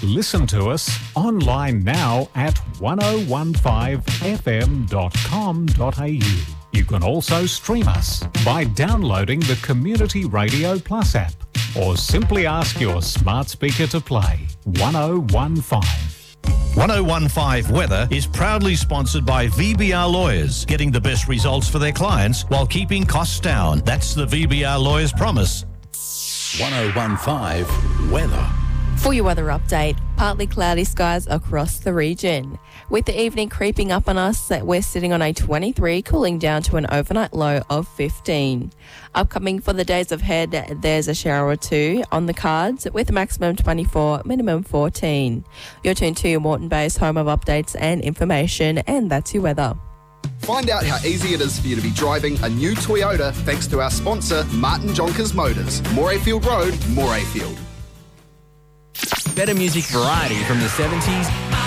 Listen to us online now at 1015fm.com.au. You can also stream us by downloading the Community Radio Plus app or simply ask your smart speaker to play 1015. 1015 Weather is proudly sponsored by VBR Lawyers, getting the best results for their clients while keeping costs down. That's the VBR Lawyers promise. 1015 Weather. For your weather update, partly cloudy skies across the region. With the evening creeping up on us, we're sitting on a 23, cooling down to an overnight low of 15. Upcoming for the days ahead, there's a shower or two on the cards with a maximum 24, minimum 14. You're tuned to your Moreton Bay's home of updates and information, and that's your weather. Find out how easy it is for you to be driving a new Toyota thanks to our sponsor, Martin Jonkers Motors. Morayfield Road, Morayfield. Better music variety from the 70s